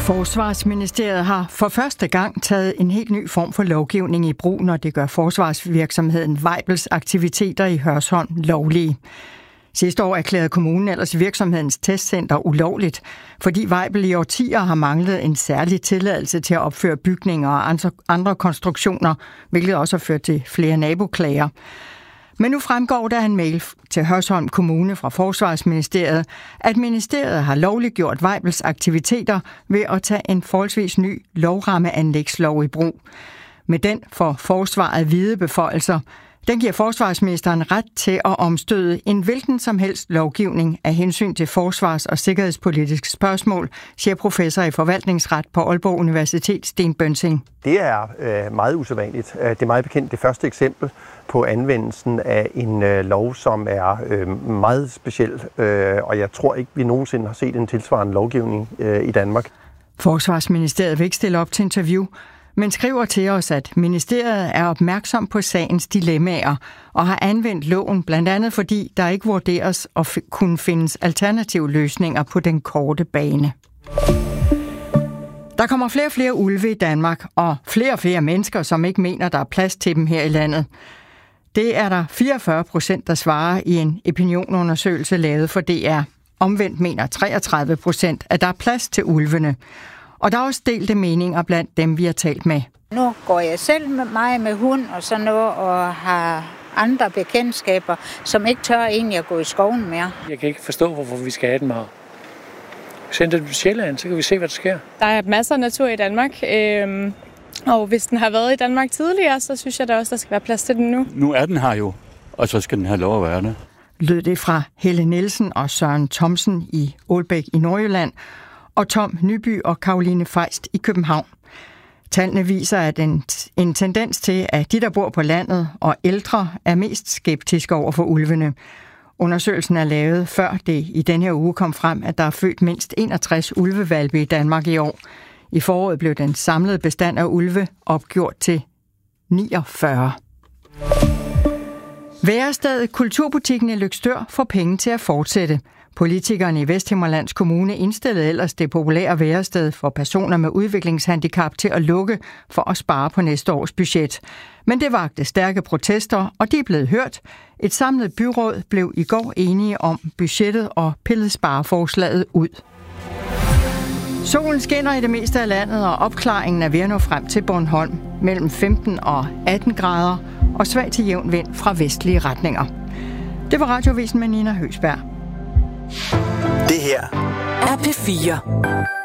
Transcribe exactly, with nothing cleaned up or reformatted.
Forsvarsministeriet har for første gang taget en helt ny form for lovgivning i brug, når det gør forsvarsvirksomheden Weibels aktiviteter i Hørsholm lovlige. Sidste år erklærede kommunen ellers virksomhedens testcenter ulovligt, fordi Weibel i årtier har manglet en særlig tilladelse til at opføre bygninger og andre konstruktioner, hvilket også har ført til flere naboklager. Men nu fremgår der en mail til Hørsholm Kommune fra Forsvarsministeriet, at ministeriet har lovliggjort Weibels aktiviteter ved at tage en forholdsvis ny lovrammeanlægslov i brug. Med den får forsvaret vide beføjelser. Den giver forsvarsministeren ret til at omstøde en hvilken som helst lovgivning af hensyn til forsvars- og sikkerhedspolitiske spørgsmål, siger professor i forvaltningsret på Aalborg Universitet, Sten Bønsing. Det er øh, meget usædvanligt. Det er meget bekendt det første eksempel på anvendelsen af en øh, lov, som er øh, meget speciel, øh, og jeg tror ikke, vi nogensinde har set en tilsvarende lovgivning øh, i Danmark. Forsvarsministeriet vil ikke stille op til interview, men skriver til os, at ministeriet er opmærksom på sagens dilemmaer og har anvendt loven, blandt andet fordi der ikke vurderes at f- kunne findes alternative løsninger på den korte bane. Der kommer flere og flere ulve i Danmark, og flere og flere mennesker, som ikke mener, der er plads til dem her i landet. Det er der fireogfyrre procent, der svarer i en opinionundersøgelse lavet for D R. Omvendt mener treogtredive procent, at der er plads til ulvene. Og der er også delte meninger blandt dem, vi har talt med. Nu går jeg selv med mig med hund og sådan noget, og har andre bekendtskaber, som ikke tør egentlig at gå i skoven mere. Jeg kan ikke forstå, hvorfor vi skal have dem her. Send dem til Sjælland, så kan vi se, hvad der sker. Der er masser af natur i Danmark, øhm, og hvis den har været i Danmark tidligere, så synes jeg da også, der skal være plads til den nu. Nu er den her jo, og så skal den have lov at være det. Lød det fra Helle Nielsen og Søren Thomsen i Ålbæk i Nordjylland, og Tom Nyby og Karoline Feist i København. Tallene viser, at en, en tendens til, at de, der bor på landet og ældre, er mest skeptiske over for ulvene. Undersøgelsen er lavet, før det i denne her uge kom frem, at der er født mindst enogtres ulvehvalpe i Danmark i år. I foråret blev den samlede bestand af ulve opgjort til niogfyrre. Værestedet Kulturbutikken i Løgstør får penge til at fortsætte. Politikerne i Vesthimmerlands Kommune indstillede ellers det populære værested for personer med udviklingshandicap til at lukke for at spare på næste års budget. Men det vagte stærke protester, og de er blevet hørt. Et samlet byråd blev i går enige om budgettet og pillede spareforslaget ud. Solen skinner i det meste af landet, og opklaringen er ved at nå frem til Bornholm mellem femten og atten grader og svag til jævn vind fra vestlige retninger. Det var Radiovisen med Nina Høgsberg. Det her er P fire.